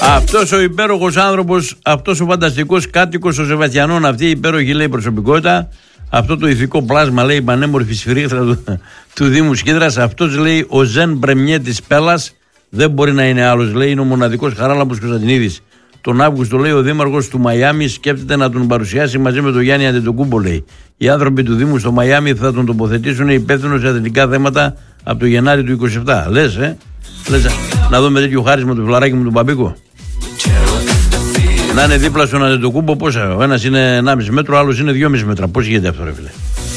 Αυτός ο υπέροχος άνθρωπος, αυτός ο φανταστικός κάτοικος, ο Σεβαστιανών, αυτή η υπέροχη λέει προσωπικότητα, αυτό το ηθικό πλάσμα λέει πανέμορφη σφυρίχτρα του Δήμου Σκίδρας, αυτός λέει ο Ζεν Μπρεμιέ της Πέλλας, δεν μπορεί να είναι άλλος, λέει, είναι ο μοναδικός Χαράλαμπος Κωνσταντινίδης. Τον Αύγουστο, λέει, ο δήμαρχος του Μαϊάμι σκέφτεται να τον παρουσιάσει μαζί με τον Γιάννη Αντετοκούμπο, λέει. Οι άνθρωποι του Δήμου στο Μαϊάμι θα τον τοποθετήσουν υπεύθυνο σε αθλητικά θέματα από το Γενάρη του 27. Λες, Λες να δούμε τέτοιο χάρισμα του φιλαράκι μου του Μπαμπίκο. Να είναι δίπλα στον Αντετοκούμπο, πόσα. Ο ένας είναι 1,5 μέτρο, ο άλλος είναι 2,5 μέτρα. Πώς γίνεται αυτό, ρε φίλε?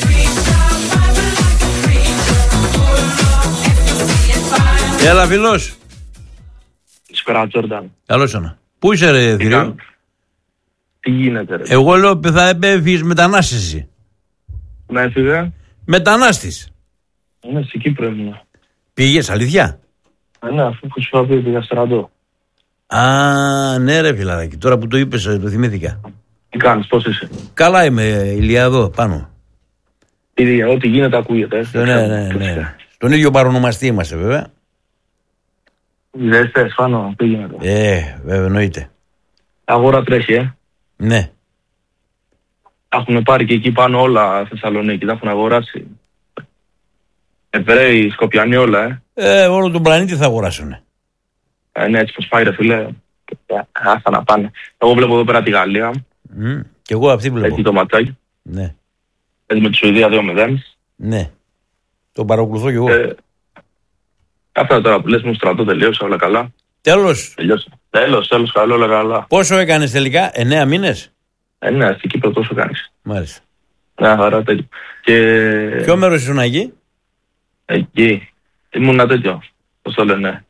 Έλα, φιλός. Καλησπέρα, Τζόρνταν. Καλώς ήρθα. Πού είσαι, ρε Θηρίο? Τι γίνεται, ρε? Εγώ λέω θα έφυγες μετανάστης εσύ. Να έφυγα. Μετανάστης. Ναι, στην Κύπρο ήμουν. Πήγες, αλήθεια? Ναι, αφού που σου είπα πήγα στρατό. Α, ναι ρε φιλαράκι, τώρα που το είπες το θυμήθηκα. Τι κάνεις, πώς είσαι? Καλά είμαι, Ηλία, εδώ πάνω. Ηλία, ό,τι γίνεται ακούγεται. Ναι. Στον ίδιο παρονομαστή είμαστε βέβαια. Δεν θες, πάνω, πήγαινε. Βέβαια, εννοείται. Αγόρα τρέχει, Ναι. Έχουν πάρει και εκεί πάνω όλα Θεσσαλονίκη, τα έχουν αγοράσει. Εβραίοι, Σκοπιανοί, όλα, Όλο τον πλανήτη θα αγοράσουνε. Ναι, έτσι πως πάει, ρε φίλε. Άστα να πάνε. Εγώ βλέπω εδώ πέρα τη Γαλλία. Κι εγώ αυτή βλέπω. Έχει το ματσάκι. Ναι. Έτσι με τη Σουηδία 2-0. Ναι. Το παρακολουθώ κι εγώ. Αυτά τώρα που λες μου στρατό τελείωσα, όλα καλά. Τέλος. Τέλος, καλό, όλα καλά. Πόσο έκανες τελικά, 9 μήνες? Ναι, στην Κύπρο τόσο κάνεις. Μάλιστα. Ναι, χαρά, τέλειο. Ποιο μέρος ήσουν εκεί? Εκεί. Ήμουν τέτοιο. Πώς το λένε?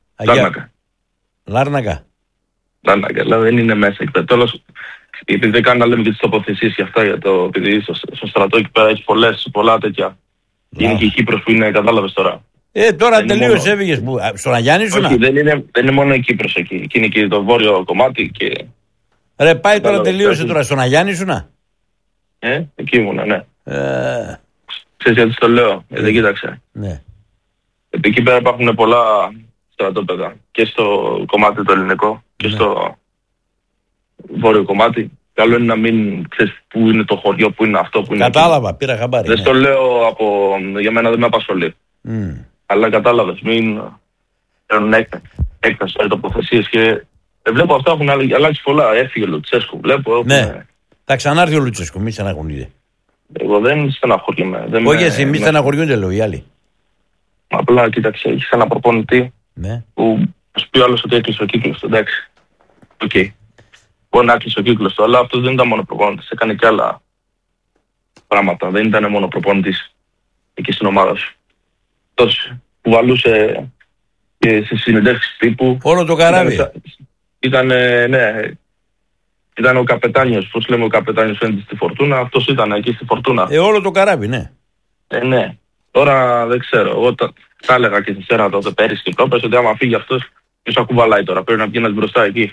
Λάρνακα. Λάρνακα, δηλαδή δεν είναι μέσα εκεί πέρα. Τέλος, επειδή δεν κάνει να λέμε και τις τοποθεσίες και αυτά, για το, επειδή στο στρατό εκεί πέρα έχει πολλά τέτοια. Είναι και η Κύπρος που είναι, κατάλαβες τώρα. Τώρα τελείως έφυγες. Στον Αγιάννη ήσουνα? Όχι, δεν είναι μόνο η Κύπρος εκεί. Εκεί είναι και το βόρειο κομμάτι και... Ρε, πάει τώρα, τελείωσε τώρα. Στον Αγιάννη ήσουνα? Εκεί ήμουνα, ναι. Ξέρεις γιατί το λέω, δεν κοίταξε. Ναι. Εκεί πέρα υπάρχουν πολλά στρατόπεδα και στο κομμάτι το ελληνικό και στο βόρειο κομμάτι. Καλό είναι να μην ξέρεις πού είναι το χωριό, πού είναι αυτό, πού είναι. Κατάλαβα, εκεί. Πήρα χαμπάρι. Δεν το λέω για μένα, δεν με απασχολεί. Αλλά κατάλαβες, μην παίρνουν έκταση τοποθεσίες και βλέπω αυτά έχουν αλλάξει πολλά. Έφυγε ο Λουτσέσκου, βλέπω. Ναι, θα ξανάρθει ο Λουτσέσκου, μη στεναχωρούνται. Εγώ δεν στεναχωριέμαι. Όχι εσύ, μη στεναχωριούνται, λέω οι άλλοι. Απλά κοίταξε, έχεις ένα προπονητή που σου πει ο άλλος ότι έκλεισε ο κύκλος, εντάξει. Οκ. Μπορεί να έκλεισε ο κύκλος του, αλλά αυτός δεν ήταν μόνο προπονητής, έκανε και άλλα πράγματα. Δεν ήταν μόνο προπονητής εκεί στην ομάδα σου. Αυτός που βαλούσε και στις συνεντεύξεις τύπου. Όλο το καράβι. Ήταν ο καπετάνιος, πώς λέμε ο καπετάνιος φαίνεται στη Φορτούνα, αυτός ήταν εκεί στη Φορτούνα. Όλο το καράβι, ναι. Ναι. Τώρα δεν ξέρω, εγώ τα έλεγα και στη Σέρα τότε πέρυσι και πρόπερσι ότι άμα φύγει αυτός, ποιος θα κουβαλάει τώρα, πρέπει να βγαίνεις μπροστά εκεί.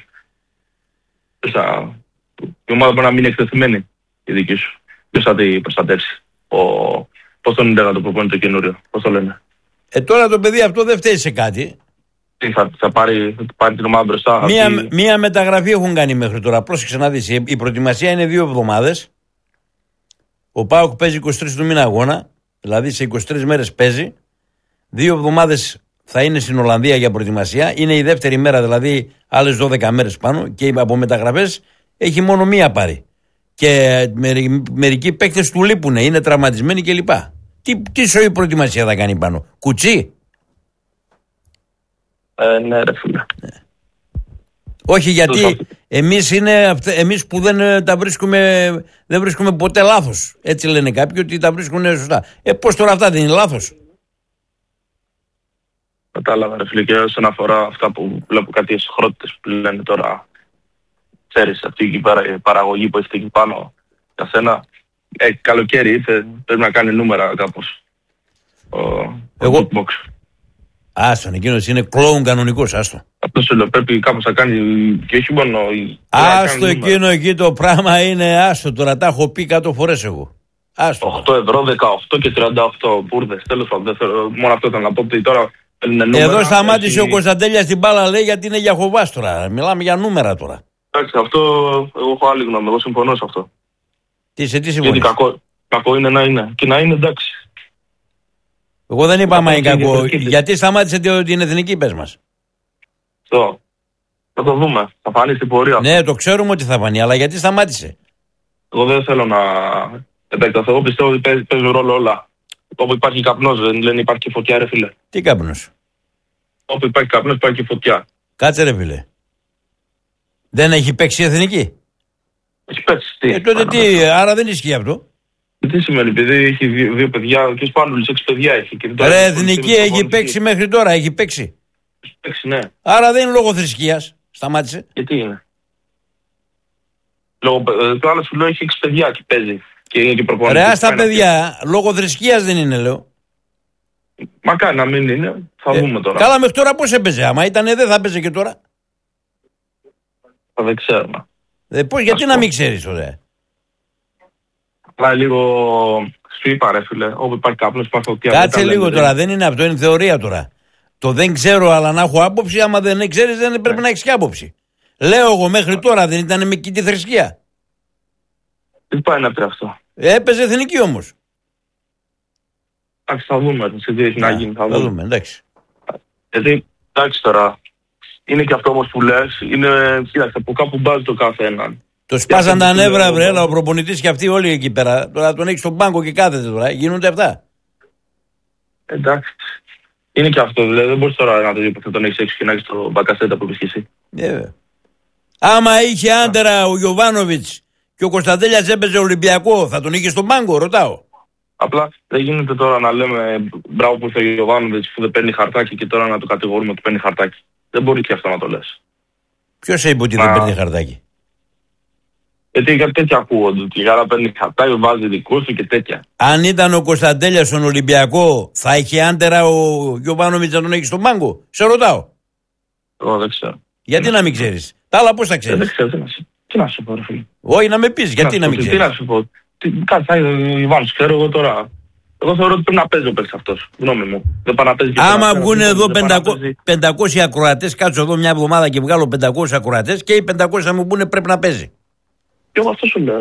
Η ομάδα μπορεί να μείνει εκτεθειμένη η δική σου. Ποιος θα την προστατεύσει. Πώς τον είναι το προπονεί το καινούριο, πώς το λένε. Τώρα το παιδί αυτό δεν φταίει σε κάτι. Θα πάρει την ομάδα μπροστά. Μία μεταγραφή έχουν κάνει μέχρι τώρα. Πρόσεξε να δεις. Η προετοιμασία είναι 2 εβδομάδες. Ο ΠΑΟΚ παίζει 23 του μήνα αγώνα. Δηλαδή σε 23 μέρες παίζει. 2 εβδομάδες θα είναι στην Ολλανδία για προετοιμασία. Είναι η δεύτερη μέρα, δηλαδή άλλες 12 μέρες πάνω. Και από μεταγραφές έχει μόνο μία πάρει. Και μερικοί παίκτες του λείπουνε. Είναι τραυματισμένοι κλπ. Τι σοή προετοιμασία θα κάνει πάνω? Κουτσί? Ναι ρε φίλε. Όχι, γιατί εμείς που δεν βρίσκουμε ποτέ λάθος. Έτσι λένε κάποιοι ότι τα βρίσκουν σωστά. Πώς τώρα αυτά δεν είναι λάθος? Κατάλαβα ρε φίλε, και όσον αφορά αυτά που βλέπω κάτι εσχρότητες που λένε τώρα, ξέρεις αυτή η παραγωγή που έχετε εκεί πάνω για σένα, καλοκαίρι ήρθε, πρέπει να κάνει νούμερα κάπως. Εγώ... Άστον, εκείνος είναι κλόουν κανονικός, άστο. Αυτό σου λέω, πρέπει κάπως να κάνει και όχι μόνο... Άστο εκείνο εκεί το πράγμα είναι άστο, τώρα τα έχω πει 100 φορές εγώ. Άστο. 8 ευρώ, 18 και 38 μπουρδες, τέλος πάντων, μόνο αυτό ήταν να πω ότι τώρα Εδώ σταμάτησε ο Κωνσταντέλιας την μπάλα, λέει, γιατί είναι για Χοβάς τώρα. Μιλάμε για νούμερα τώρα. Εντάξει, αυτό εγώ έχω άλλη γνώμη. Εγώ συμφωνώ σε αυτό. Σε τι συμφωνείς? Γιατί κακό είναι να είναι. Και να είναι, εντάξει. Εγώ δεν είπα μα είναι κακό. Γιατί σταμάτησε την εθνική, πες μας. Αυτό. Θα το δούμε. Θα φανεί στην πορεία. Ναι, το ξέρουμε ότι θα φανεί, αλλά γιατί σταμάτησε? Εγώ δεν θέλω να επεκταθώ. Εγώ πιστεύω ότι παίζουν ρόλο όλα. Όπου υπάρχει καπνός, δεν λένε υπάρχει και φωτιά, ρε φίλε. Τι καπνός? Όπου υπάρχει καπνός, υπάρχει και φωτιά. Κάτσε, ρε φίλε. Δεν έχει παίξει η εθνική? Έχει παίξει. Τι. Τότε τι, άρα δεν ισχύει αυτό. Τι σημαίνει, επειδή έχει δύο παιδιά, και ο Σπάνουλης 6 παιδιά έχει. Ρε, εθνική έχει παίξει μέχρι τώρα, έχει παίξει. Έχει παίξει, ναι. Άρα δεν είναι λόγω θρησκείας. Σταμάτησε. Γιατί είναι? Το άλλο σου λέω έχει 6 παιδιά και παίζει. Και είναι και προπονητής. Ρε, στα παιδιά, λόγω θρησκείας δεν είναι, λέω. Μακάρι να μην είναι, θα δούμε τώρα. Καλά, μέχρι τώρα πώς έπαιζε? Άμα ήταν δεν θα έπαιζε και τώρα. Δεν ξέρουμε. Πώς, γιατί να μην ξέρεις, ωραία. Απλά λίγο σου είπα, ρε φίλε, όπου υπάρχει καπνός, υπάρχει φωτιά. Κάτσε λίγο τώρα, δεν είναι αυτό, είναι θεωρία τώρα. Το δεν ξέρω, αλλά να έχω άποψη, άμα δεν ξέρεις, δεν πρέπει να έχεις και άποψη. Λέω εγώ μέχρι τώρα δεν ήταν με κοινή θρησκεία. Τι πάει να πει αυτό? Έπαιζε εθνική όμως. Εντάξει, θα δούμε σε τι έχει να γίνει. Θα δούμε, εντάξει. Γιατί, εντάξει τώρα, είναι και αυτό όμως που λες, είναι, κοίταξε, από κάπου μπάζει το κάθε έναν. Το σπάσαν τα νεύρα, βρε, ο προπονητής και αυτοί όλοι εκεί πέρα. Τώρα τον έχει στον πάγκο και κάθεται τώρα. Γίνονται αυτά. Εντάξει. Είναι και αυτό, δηλαδή δεν μπορείς τώρα να το δει που τον έχεις έξω και να έχεις το Μπακασέτα που είπες και εσύ. Άμα είχε άντερα ο Γιοβάνοβιτς και ο Κωνσταντέλιας έπαιζε Ολυμπιακό, θα τον είχε στον πάγκο, ρωτάω. Απλά δεν γίνεται τώρα να λέμε μπράβο που ήρθε ο Γιοβάνοβιτς που δεν παίρνει χαρτάκι και τώρα να το κατηγορούμε ότι παίρνει χαρτάκι. Δεν μπορεί και αυτό να το λες. Ποιος είπε ότι δεν παίρνει χαρτάκι? Γιατί κάτι τέτοια ακούγονται. Ότι η Γάρα παίρνει χαρτάκι, βάζει δικό σου και τέτοια. Αν ήταν ο Κωνσταντέλιας στον Ολυμπιακό, θα είχε άντερα ο Γιοβάνοβιτς να τον έχει στον πάγκο? Σε ρωτάω. Εγώ δεν ξέρω. Γιατί να μην ξέρεις? Τα άλλα πώς τα ξέρεις? Δεν ξέρω, τι να σου πω, ρε φίλε. Όχι, να με πεις, γιατί να μην ξέρεις? Τι να σου πω. Κάτσε, Ιβάνος, ξέρω εγώ τώρα. Εγώ θεωρώ ότι πρέπει να παίζει ο παίκτης αυτός. Γνώμη μου. Δεν πάει να παίζει και άμα βγουν εδώ 500 ακροατές, κάτσω εδώ μια εβδομάδα και βγάλω 500 ακροατές και οι 500 θα μου πούνε πρέπει να παίζει. Και εγώ αυτό σου λέω.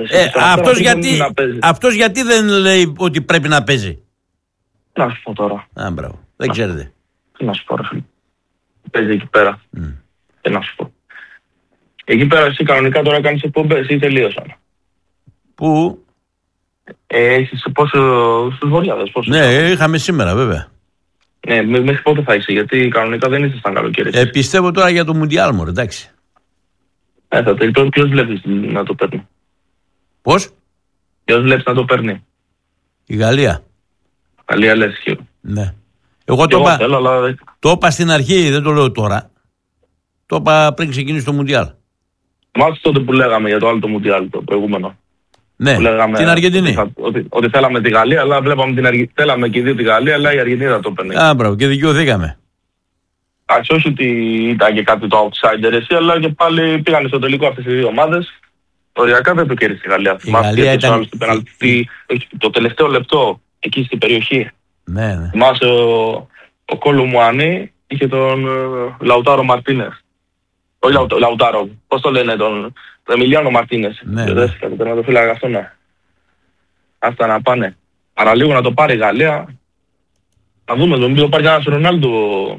Αυτός γιατί δεν λέει ότι πρέπει να παίζει? Τι να σου πω τώρα. Μπράβο. Δεν ξέρετε. Τι να σου πω, ρε φίλε. Παίζει εκεί πέρα. Τι να σου πω. Εκεί πέρα εσύ κανονικά τώρα κάνεις εκπομπές ή τελείωσαν? Πού? Έχεις στους Βορειάδες. Ναι, είχαμε σήμερα βέβαια. Ναι, μέχρι πότε θα είσαι? Γιατί κανονικά δεν ήσασταν καλοκαίρι. Πιστεύω τώρα για το Μουντιάλ μου, εντάξει. Θα τελειώσει. Ποιος βλέπεις να το παίρνει? Πώς? Ποιος βλέπεις να το παίρνει? Η Γαλλία. Γαλλία λες και... Ναι. Εγώ το είπα στην αρχή, δεν το λέω τώρα. Το είπα πριν ξεκινήσει το Μουντιάλ. Μάλιστα τότε που λέγαμε για το άλλο το Μουντιάλ, το προηγούμενο. Ναι, λέγαμε, την Αργεντινή. Ότι θέλαμε τη Γαλλία, αλλά βλέπαμε θέλαμε και οι δύο τη Γαλλία, αλλά η Αργεντινή θα το παίρνει. Μπράβο, και δικαιωθήκαμε. Εντάξει, όχι ότι ήταν και κάτι το outsider εσύ, αλλά και πάλι πήγανε στο τελικό αυτές οι δύο ομάδες. Οριακά δεν το κέρδισε η Γαλλία. Η Γαλλία ήταν... το τελευταίο λεπτό εκεί στην περιοχή. Ναι. Θυμάσαι ο Κόλου Μουανί είχε τον Λαουτάρο Μαρτίνες. Όχι Λαουτάρο, πώς το λένε, τον Εμιλιάνο Μαρτίνες. Ναι. Δεν το φύλαγα αυτό, ναι. Αυτά να πάνε. Παραλίγο να το πάρει η Γαλλία. Να δούμε, μην το πάρει κανένας Ρονάλντο.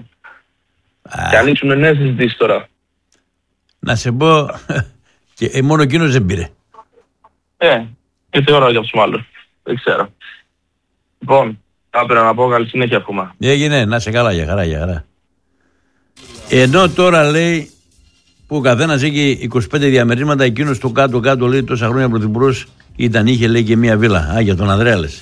Και ανοίξουν νέες συζητήσεις τώρα. Να σε πω, και μόνο εκείνος δεν πήρε. Ήρθε η ώρα για τους άλλους. Δεν ξέρω. Λοιπόν, θα πρέπει να πω καλή συνέχεια ακόμα. Έγινε, να σε καλά, για χαρά. Ενώ τώρα λέει που ο καθένας έχει 25 διαμερίσματα, εκείνος το κάτω λέει τόσα χρόνια πρωθυπουργός είχε λέει και μία βίλα. Για τον Ανδρέα λες.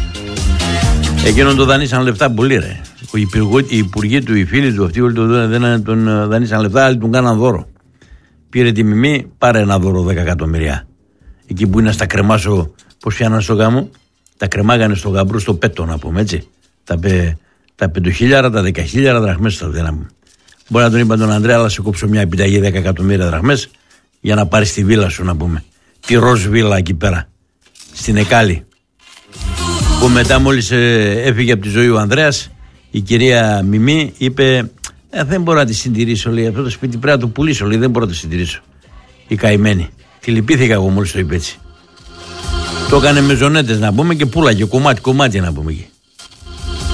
Εκείνον το δανείσαν λεφτά πολύ, ρε. Οι υπουργοί του, οι φίλοι του, αυτοί όλοι τον δανείσαν λεφτά, άλλοι τον κάναν δώρο. Πήρε τη μιμή, πάρε ένα δώρο 10 εκατομμυρία. Εκεί που είναι στα κρεμάσω, πώς πιάναν στο γάμο, τα κρεμάγανε στο γαμπρό στο πέτο, να πούμε έτσι. Τα 5.000, τα 10.000 δραχμές θα δίναμε. Μπορεί να τον είπα τον Ανδρέα, αλλά σε κόψω μια επιταγή 10 εκατομμύρια δραχμές για να πάρεις τη βίλα σου, να πούμε. Τη ροζ βίλα εκεί πέρα, στην Εκάλη. Που μετά μόλις έφυγε από τη ζωή ο Ανδρέας, η κυρία Μιμή, είπε δεν μπορώ να τη συντηρήσω, λέει, αυτό το σπίτι πρέπει να το πουλήσω, λέει, δεν μπορώ να το συντηρήσω. Η καημένη. Τη λυπήθηκα εγώ μόλις το είπε έτσι. Το έκανε με ζωνέτες να πούμε και πουλάγε κομμάτι να πούμε εκεί.